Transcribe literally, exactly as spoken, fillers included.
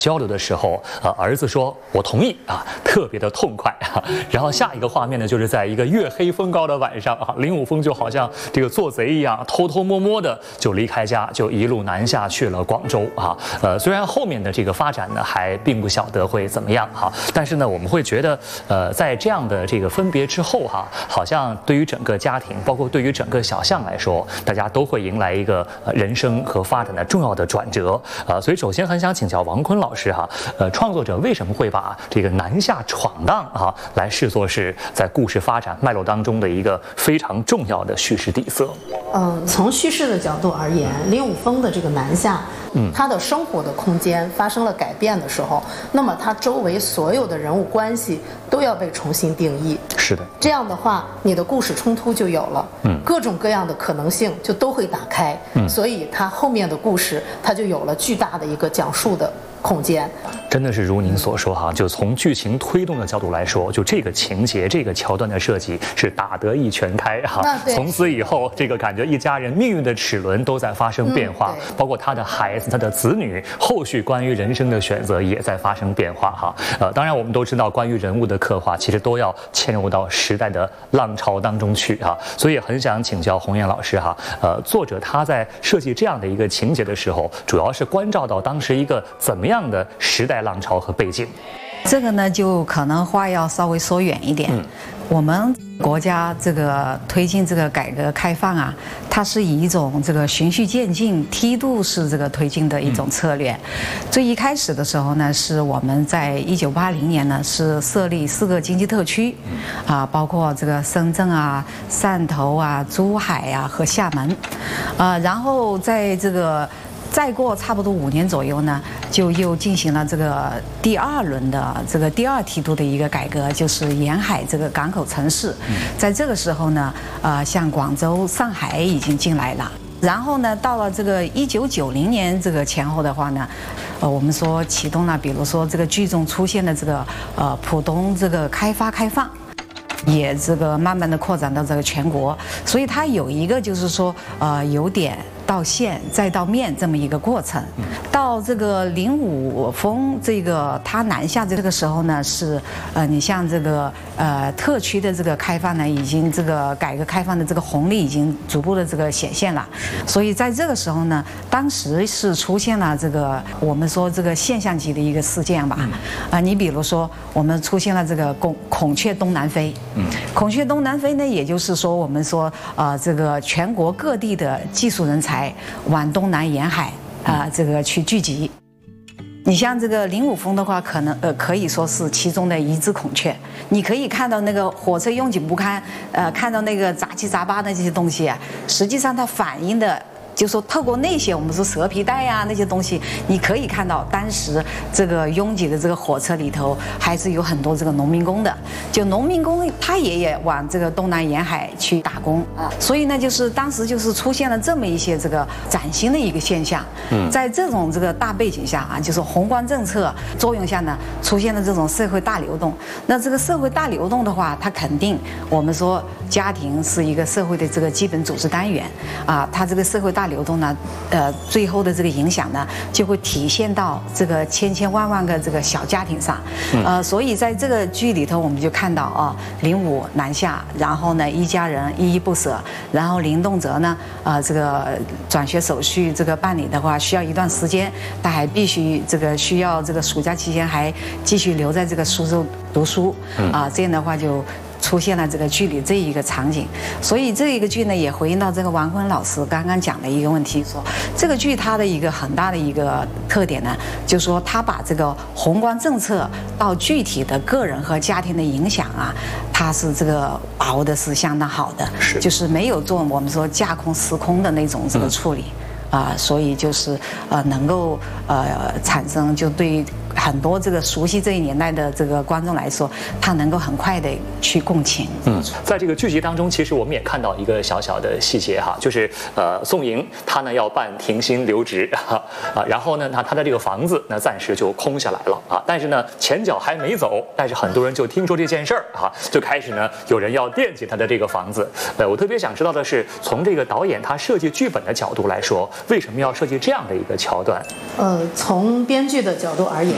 交流的时候，呃，儿子说我同意啊，特别的痛快啊。然后下一个画面呢，就是在一个月黑风高的晚上啊，林武峰就好像这个做贼一样，偷偷摸摸的就离开家，就一路南下去了广州啊。呃，虽然后面的这个发展呢，还并不晓得会怎么样哈，但是呢，我们会觉得，呃，在这样的这个分别之后哈，好像对于整个家庭，包括对于整个小象来说，大家都会迎来一个人生和发展的重要的转折。呃，所以首先很想请教王坤老师哈，呃，创作者为什么会把这个南下闯荡啊，来视作是在故事发展脉络当中的一个非常重要的叙事底色？ 嗯，从叙事的角度而言，林武峰的这个南下，嗯，他的生活的空间发生了改变的时候，那么他周围所有的人物关系都要被重新定义。 是的， 这样的话，你的故事冲突就有了，嗯，各种各样的可能性就都会打开，嗯，所以他后面的故事，他就有了巨大的一个讲述的空间。 真的是如您所说哈，就从剧情推动的角度来说，就这个情节、这个桥段的设计是打得一拳开哈。从此以后，这个感觉一家人命运的齿轮都在发生变化，嗯、包括他的孩子、他的子女，后续关于人生的选择也在发生变化哈。呃，当然我们都知道，关于人物的刻画，其实都要嵌入到时代的浪潮当中去哈。所以很想请教鸿雁老师哈，呃，作者他在设计这样的一个情节的时候，主要是关照到当时一个怎么样的时代浪潮和背景？ 这个呢，就可能话要稍微说远一点。嗯、我们国家这个推进这个改革开放啊，它是以一种这个循序渐进、梯度式这个推进的一种策略。嗯、最一开始的时候呢，是我们在一九八零年呢是设立四个经济特区，啊，包括这个深圳啊、汕头啊、珠海啊和厦门，啊，然后在这个。再过差不多五年左右呢，就又进行了这个第二轮的这个第二梯度的一个改革，就是沿海这个港口城市。在这个时候呢，呃，像广州、上海已经进来了。然后呢，到了这个一九九零年这个前后的话呢，呃，我们说启动了，比如说这个剧中出现的这个呃浦东这个开发开放。也这个慢慢的扩展到这个全国，所以它有一个就是说，呃，由点到线再到面这么一个过程。到这个林武峰这个他南下这个时候呢，是呃，你像这个呃特区的这个开放呢，已经这个改革开放的这个红利已经逐步的这个显现了。所以在这个时候呢，当时是出现了这个我们说这个现象级的一个事件吧。啊、呃，你比如说我们出现了这个孔孔雀东南飞。嗯，孔雀东南飞呢，也就是说，我们说，呃，这个全国各地的技术人才往东南沿海啊、呃，这个去聚集。你像这个林武峰的话，可能呃可以说是其中的一只孔雀。你可以看到那个火车拥挤不堪，呃，看到那个杂七杂八的这些东西啊，实际上它反映的。就说透过那些我们说蛇皮袋呀、啊、那些东西，你可以看到当时这个拥挤的这个火车里头还是有很多这个农民工的。就农民工他也也往这个东南沿海去打工啊，所以呢就是当时就是出现了这么一些这个崭新的一个现象。嗯，在这种这个大背景下啊，就是宏观政策作用下呢，出现了这种社会大流动。那这个社会大流动的话，它肯定我们说家庭是一个社会的这个基本组织单元啊，它这个社会大流动呢，呃，最后的这个影响呢，就会体现到这个千千万万个这个小家庭上，呃，所以在这个剧里头，我们就看到啊，林武南下，然后呢，一家人依依不舍，然后林动辄呢，呃，这个转学手续这个办理的话，需要一段时间，他还必须这个需要这个暑假期间还继续留在这个苏州读书，啊，这样的话就。出现了这个剧里这一个场景，所以这一个剧呢也回应到这个王坤老师刚刚讲的一个问题，说这个剧它的一个很大的一个特点呢，就是说它把这个宏观政策到具体的个人和家庭的影响啊，它是这个把握的是相当好的，是就是没有做我们说架空时空的那种这个处理。嗯啊、呃，所以就是呃，能够呃产生就对很多这个熟悉这一年代的这个观众来说，他能够很快的去共情。 嗯，在这个剧集当中，其实我们也看到一个小小的细节哈，就是呃，宋莹她呢要办停薪留职啊，啊，然后呢，她她的这个房子呢暂时就空下来了啊，但是呢前脚还没走，但是很多人就听说这件事儿啊，就开始呢有人要惦记她的这个房子。呃，我特别想知道的是，从这个导演他设计剧本的角度来说。为什么要设计这样的一个桥段？ 呃，从编剧的角度而言，